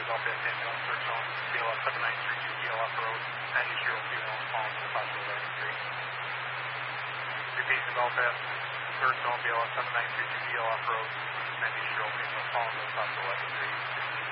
Belfast ambulance, search zone, BLF 7932 BLF Road, 90-year-old female falling to the top of 11th Street. Repeat to Belfast, search zone, BLF 7932 BLF Road, 90-year-old female falling to the top of 11th Street.